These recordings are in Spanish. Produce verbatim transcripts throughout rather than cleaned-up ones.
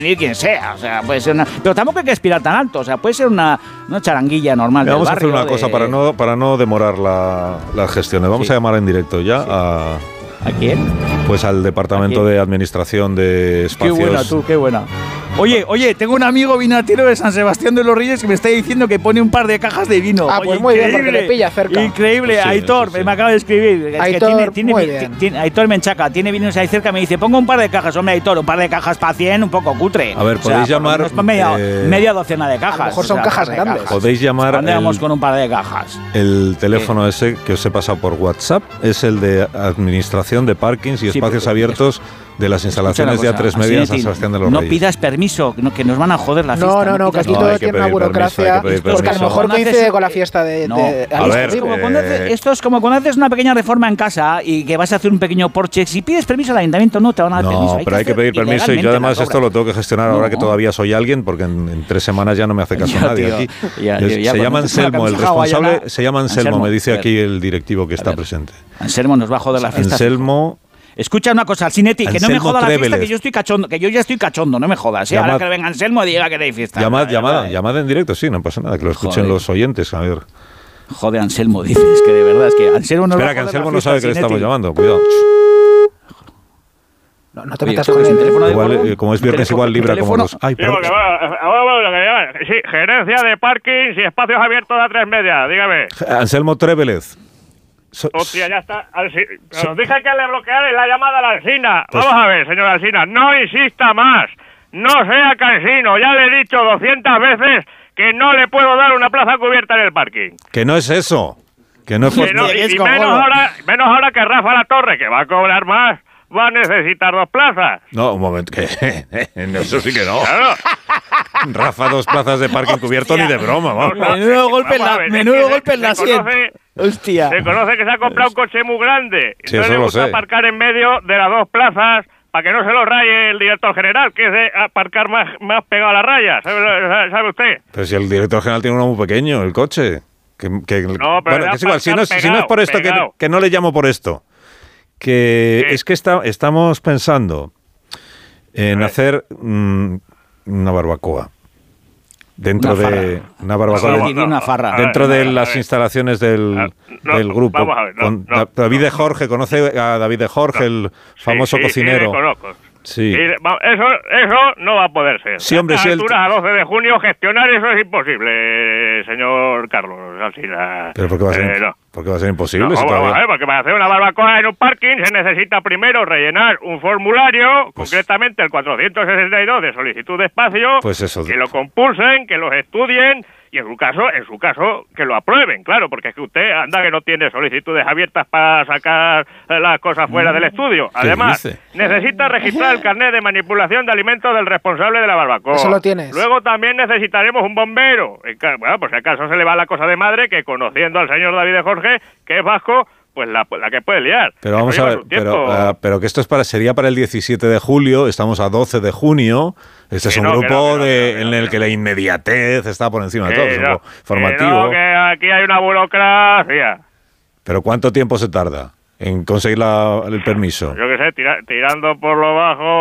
venir quien sea, o sea, puede ser una... Pero tampoco hay que aspirar tan alto, o sea, puede ser una, una charanguilla normal del Vamos a hacer barrio una de... cosa para no, para no demorar la, las gestiones. Vamos Sí. a llamar en directo ya Sí. a... ¿A quién? Pues al Departamento de Administración de Espacios. Qué buena tú, qué buena. Oye, oye, tengo un amigo vinatero de San Sebastián de los Reyes que me está diciendo que pone un par de cajas de vino. Ah, Oye, pues muy bien, porque increíble, le pilla cerca. Increeile, Pues sí, Aitor, sí, sí. me acaba de escribir. Es que Aitor, tiene, tiene, muy vi- bien. tiene- Aitor Menchaca, tiene vinos ahí cerca, me dice, pongo un par de cajas. Hombre, Aitor, un par de cajas para cien, un poco cutre. A ver, O sea, podéis por lo llamar, menos pa' media, eh, media docena de cajas. a lo mejor o son sea, cajas un par de grandes. Podéis llamar ¿Dónde vamos el, con un par de cajas? el teléfono ese que os he pasado por WhatsApp. Es el de Administración de Parkings y Sí, Espacios porque- Abiertos de las instalaciones de Escucha A tres una cosa, Media en San Asinetti, Sebastián de los no Reyes. pidas permiso, que, no- que nos van a joder la fiesta. No, no, no, que pidas aquí No, todo hay que tiene una pedir permiso, burocracia. hay que pedir Pues que a lo permiso. mejor Cuando haces- coincide con la fiesta de. No, de a Alice ver, Rodrigo. como cuando haces- eh, esto es como cuando haces una pequeña reforma en casa y que vas a hacer un pequeño porche. Si pides permiso al ayuntamiento, no te van a dar permiso. No, pero hay que pedir hacer permiso y yo ilegalmente además las esto lo obras. tengo que gestionar ahora No. que todavía soy alguien porque en, en tres semanas ya no me hace caso Ya, nadie tío, aquí. ya, Es- tío, ya se cuando llama te pongo la Anselmo, el camisa hawaiana- responsable se llama Anselmo, Anselmo, me dice a ver. aquí el directivo que está ver. presente. Anselmo nos va a joder la fiesta. Anselmo, Escucha una cosa, Alcinetti, que no me Anselmo joda la fiesta, Trévelez. que yo estoy cachondo, que yo ya estoy cachondo, no me jodas. ¿eh? Ahora Llamad- que venga Anselmo diga que hay fiesta. llamad, Vale, llamad, vale. llamad en directo, sí, no pasa nada, que lo escuchen Joder. los oyentes, a ver. Joder, Anselmo, dices que de verdad es que Anselmo nos va Espera, a que joder Anselmo la no fiesta, sabe que le estamos Alcinetti. llamando, cuidado. No, no te Oye, metas ¿coges con el él. teléfono de Igual, Borbón? eh, como es viernes, Teléfono- igual libra como teléfono- los... Ay, Sí, perdón. porque va- ahora lo que llaman. Sí, gerencia de parkings y espacios abiertos a tres media, dígame. Anselmo Trévelez. So- Hostia, ya está. Alci- Os dije que le bloqueara la llamada a la Alsina. Pues- Vamos a ver, señor Alsina, no insista más. No sea cansino. Ya le he dicho doscientas veces que no le puedo dar una plaza cubierta en el parking. Que no es eso. Que no es por... Que no, y, es y como menos, lo- ahora, menos ahora que Rafa La Torre, que va a cobrar más, va a necesitar dos plazas. No, un momento, que eso sí que no. Claro. Rafa, dos plazas de parking cubierto ni de broma, vamos. Vamos a- Menudo golpe en vamos a la, ver, es menudo que se- golpe en la se sien. conoce- Hostia. Se conoce que se ha comprado un coche muy grande. Sí, Entonces eso le lo gusta sé. aparcar en medio de las dos plazas para que no se lo raye el director general, que es de aparcar más, más pegado a la raya. ¿Sabe, sabe usted? Pero si el director general tiene uno muy pequeño, el coche. Que, que- No, pero bueno, era que es igual, si no, es- si no es por pegado, esto, que, pegado. que no le llamo por esto. Que Sí. es que está, estamos pensando en ver. hacer mm, una barbacoa. Dentro Una de farra. una barbacoa. Sí, de- una farra. A ver, Dentro a de ver, a las ver. instalaciones del, Ah, no, del grupo. vamos a ver, no, con no, Da- David no. de Jorge, ¿conoce a David de Jorge, el famoso Sí, sí, cocinero? Sí, le conozco. Sí. Y le- va- eso, eso no va a poder ser. Sí, hombre, a sí, estas el- alturas, a doce de junio, gestionar eso es imposible, señor Carlos Alsina. Pero ¿por qué va a ser, Eh, no. ¿por qué va a ser imposible? No, si vamos, todavía- a ver, porque para hacer una barbacoa en un parking se necesita primero rellenar un formulario, Pues- concretamente el cuatrocientos sesenta y dos de solicitud de espacio, Pues eso. que lo compulsen, que los estudien y en su caso, en su caso, que lo aprueben, claro, porque es que usted anda que no tiene solicitudes abiertas para sacar eh, las cosas fuera del estudio. Además, dice? necesita registrar el carnet de manipulación de alimentos del responsable de la barbacoa. Eso lo tienes. Luego también necesitaremos un bombero. En ca- Bueno, pues si acaso se le va la cosa de madre, que conociendo al señor David de Jorge, que es vasco, pues la, la que puede liar. Pero vamos Eso a lleva ver, su tiempo. pero, ah, pero que esto es para, sería para el diecisiete de julio, estamos a doce de junio. Este es Que un no, que grupo no, que no, de, que no, en que el no. que la inmediatez está por encima de todo, Que es un no, grupo que formativo. no, que aquí hay una burocracia. Pero ¿cuánto tiempo se tarda en conseguir la- el permiso? Yo qué sé, tira- tirando por lo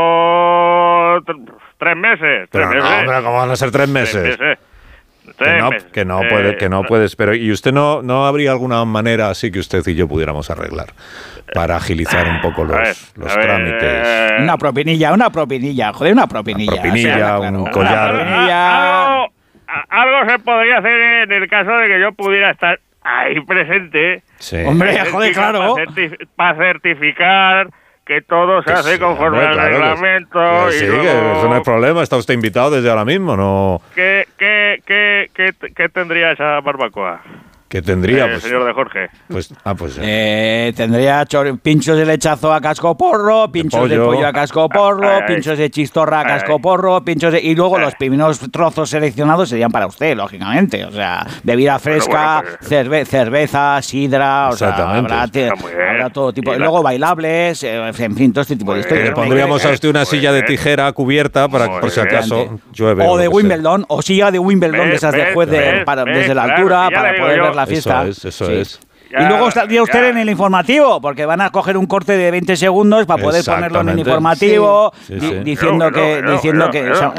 bajo tr- tres meses. Pero tres no, meses. hombre, ¿cómo van a ser tres meses? Tres meses. Que Tres no, meses. que no Eh, puede, que no puedes. Pero ¿y usted no, no habría alguna manera así que usted y yo pudiéramos arreglar para agilizar un poco a ver, los, los a ver, trámites? eh, Una propinilla, una propinilla, joder, una propinilla. Una propinilla, o sea, un claro. collar. Una Ah, propinilla. Algo, a- algo se podría hacer en el caso de que yo pudiera estar ahí presente. Sí. Hombre, joder, claro. Para, certi- para certificar que todo se Que hace sí, conforme hombre, al claro que- reglamento. que y sí, luego, que eso no hay problema, está usted invitado desde ahora mismo, no. ¿qué, qué, qué, qué, qué tendría esa barbacoa? Que tendría, Eh, pues, señor de Jorge. pues, ah, pues, Eh, tendría chor- pinchos de lechazo a casco porro, pinchos de pollo. pollo, a casco porro, Ay, ay. pinchos de chistorra a Ay, casco ay. porro, pinchos de... Y luego Ay. los primeros trozos seleccionados serían para usted, lógicamente. O sea, bebida fresca, bueno, pues- cerve- cerveza, sidra, o sea, Exactamente. habrá, te- Está muy bien. habrá todo tipo. Y Y la- luego bailables, eh, en fin, todo este tipo de Muy que historias. le bien, ¿no? pondríamos a Muy usted una bien, silla de muy bien. tijera cubierta para Muy por si bien. acaso llueve. O lo de que sea. Wimbledon, o silla de Wimbledon ¿Ves? de esas de ¿Ves? juez de- ¿Ves? para- ¿Ves? desde la Claro, altura ya le para digo poder yo. ver la fiesta. Eso es, eso Sí. es. Y luego saldría usted en el informativo, porque van a coger un corte de veinte segundos para poder ponerlo en el informativo, Sí, sí, di- sí. diciendo Pero, que... pero, diciendo pero, que pero, son-